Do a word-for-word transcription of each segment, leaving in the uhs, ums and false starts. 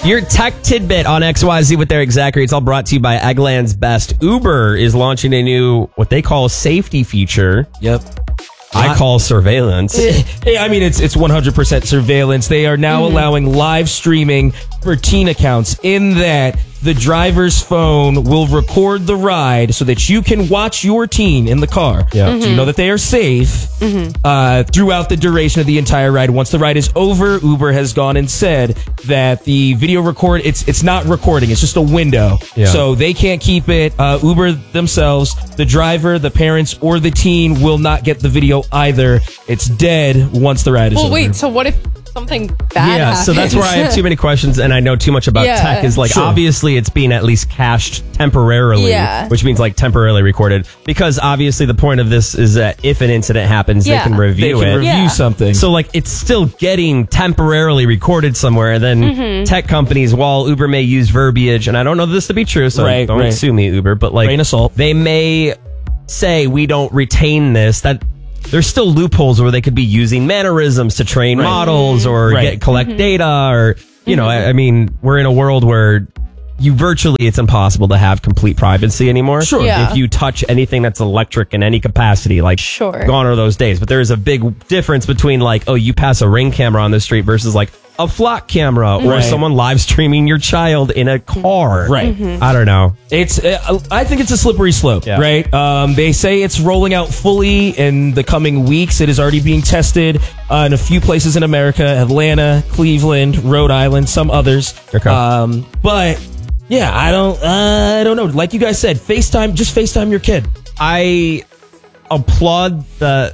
Your tech tidbit on X Y Z with Eric Zachary. It's all brought to you by Eggland's Best. Uber is launching a new, what they call safety feature. Yep. I call surveillance. Hey, I mean, it's it's one hundred percent surveillance. They are now mm-hmm. allowing live streaming for teen accounts in that the driver's phone will record the ride so that you can watch your teen in the car. Yeah. Mm-hmm. So you know that they are safe mm-hmm. uh, throughout the duration of the entire ride. Once the ride is over, Uber has gone and said that the video record, it's it's not recording. It's just a window. Yeah. So they can't keep it. Uh, Uber themselves, the driver, the parents, or the teen will not get the video either. It's dead once the ride is well, over. Well, wait, so what if something bad Yeah, happens? so that's where I have too many questions and I know too much about yeah. tech. Is like, sure. obviously it's being at least cached temporarily, yeah. which means like temporarily recorded. Because obviously the point of this is that if an incident happens, yeah. they can review they can it. review yeah. something. So like it's still getting temporarily recorded somewhere. And then mm-hmm. tech companies, while Uber may use verbiage, and I don't know this to be true, so right, don't right. sue me, Uber, but like Grain of salt. They may say we don't retain this. That there's still loopholes where they could be using mannerisms to train right. models or right. get collect mm-hmm. data, or you mm-hmm. know, I, I mean, we're in a world where you virtually it's impossible to have complete privacy anymore. Sure. Yeah. If you touch anything that's electric in any capacity, like sure. gone are those days. But there is a big difference between like, oh, you pass a Ring camera on the street versus like a flock camera or right. someone live streaming your child in a car. Right. Mm-hmm. I don't know. It's. Uh, I think it's a slippery slope, yeah. right? Um, they say it's rolling out fully in the coming weeks. It is already being tested uh, in a few places in America: Atlanta, Cleveland, Rhode Island, some others. Okay. Um, but yeah, I don't. Uh, I don't know. Like you guys said, FaceTime. Just FaceTime your kid. I applaud the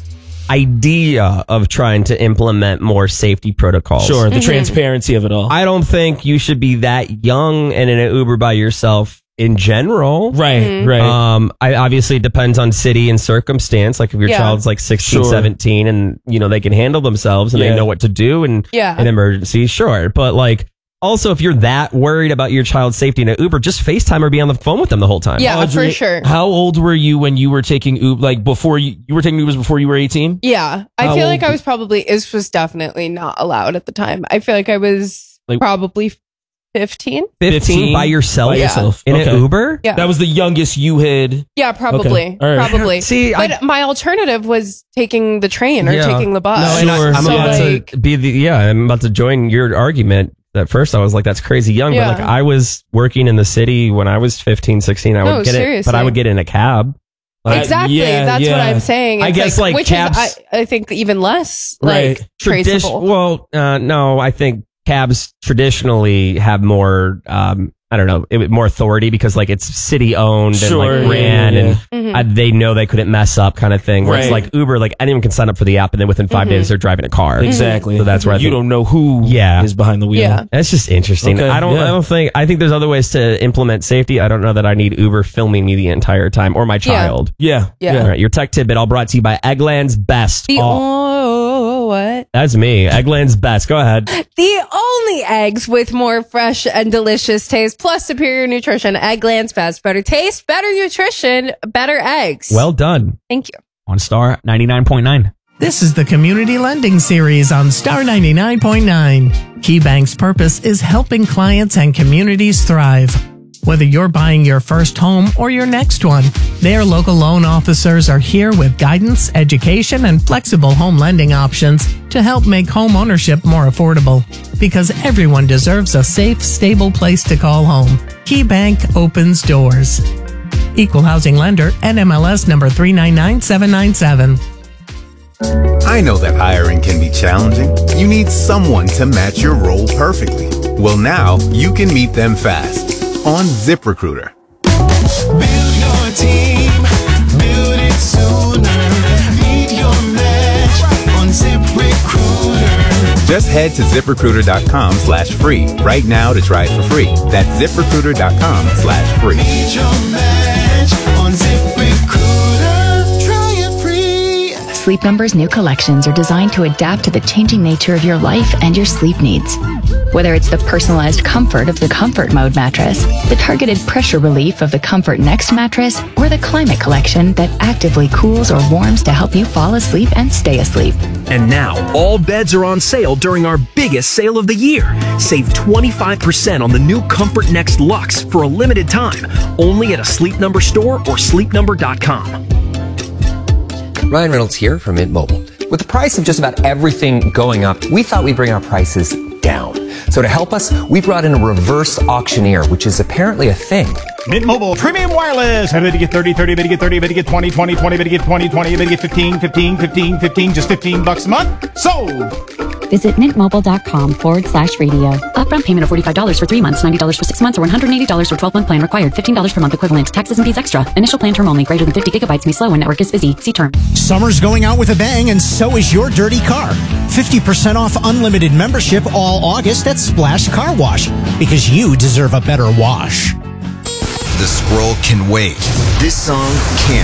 idea of trying to implement more safety protocols. Sure, the mm-hmm. transparency of it all. I don't think you should be that young and in an Uber by yourself in general. Right, mm-hmm. right. Um, I obviously it depends on city and circumstance. Like if your yeah. child's like sixteen, sure. seventeen and you know they can handle themselves and yeah. they know what to do and yeah. in emergencies, sure. But like also if you're that worried about your child's safety in an Uber, just FaceTime or be on the phone with them the whole time. Yeah, Audrey, for sure. How old were you when you were taking Uber? Like before you, you were taking Ubers before you were eighteen? Yeah. I How feel like old- I was probably, this was definitely not allowed at the time. I feel like I was Like- probably fifteen. fifteen by yourself? By Yeah. yourself. In Okay. an Uber? Yeah. That was the youngest you had. Yeah, probably. Okay. All right. Probably. See, but I- my alternative was taking the train or Yeah. taking the bus. No, and Sure. I, I'm So, about like- to be the yeah. I'm about to join your argument. At first, I was like, "That's crazy young," Yeah. but like, I was working in the city when I was fifteen, sixteen. I would No, get it, but I seriously. would get in a cab. Uh, Exactly. yeah, That's yeah. what I'm saying. I It's guess, like, which cabs- is, I, I think even less Right. like Tradi- traceable. Well, uh, no, I think cabs traditionally have more. Um, I don't know, it, more authority because like it's city owned Sure, and like yeah, ran yeah, and Mhm. uh, they know they couldn't mess up kind of thing. Where it's Right. like Uber, like anyone can sign up for the app and then within five Mhm. days they're driving a car. Exactly. So that's where I you think- don't know who Yeah. is behind the wheel. Yeah. That's just interesting. Okay, I don't. yeah. I don't think. I think there's other ways to implement safety. I don't know that I need Uber filming me the entire time or my child. Yeah. Yeah. All right, your tech tidbit all brought to you by Eggland's Best. The Oh, oh, what? that's me. Eggland's Best. Go ahead. The only eggs with more fresh and delicious taste plus superior nutrition. Eggland's Best. Better taste, better nutrition, better eggs. Well done. Thank you. On Star ninety-nine point nine. This is the Community Lending Series on Star ninety-nine point nine. KeyBank's purpose is helping clients and communities thrive. Whether you're buying your first home or your next one, their local loan officers are here with guidance, education, and flexible home lending options to help make home ownership more affordable. Because everyone deserves a safe, stable place to call home. KeyBank opens doors. Equal housing lender, N M L S number three nine nine seven nine seven. I know that hiring can be challenging. You need someone to match your role perfectly. Well, now you can meet them fast on ZipRecruiter. Build your team, build it sooner. Meet your match on ZipRecruiter. Just head to ZipRecruiter.com slash free right now to try it for free. That's ZipRecruiter.com slash free. Meet your match on ZipRecruiter. Try it free. Sleep Number's new collections are designed to adapt to the changing nature of your life and your sleep needs. Whether it's the personalized comfort of the Comfort Mode mattress, the targeted pressure relief of the Comfort Next mattress, or the Climate Collection that actively cools or warms to help you fall asleep and stay asleep. And now, all beds are on sale during our biggest sale of the year. Save twenty-five percent on the new Comfort Next Luxe for a limited time, only at a Sleep Number store or sleep number dot com. Ryan Reynolds here from Mint Mobile. With the price of just about everything going up, we thought we'd bring our prices down. So to help us, we brought in a reverse auctioneer, which is apparently a thing. Mint Mobile Premium Wireless. Better get thirty, thirty, better get thirty, better get twenty, twenty, twenty, better get twenty, twenty, better get fifteen, fifteen, fifteen, fifteen, just fifteen bucks a month. Sold! Visit mintmobile.com forward slash radio. Upfront payment of forty-five dollars for three months, ninety dollars for six months, or one hundred eighty dollars for twelve-month plan required. fifteen dollars per month equivalent. Taxes and fees extra. Initial plan term only. Greater than fifty gigabytes may slow when network is busy. See term. Summer's going out with a bang, and so is your dirty car. fifty percent off unlimited membership all August at Splash Car Wash, because you deserve a better wash. The scroll can wait. This song can't.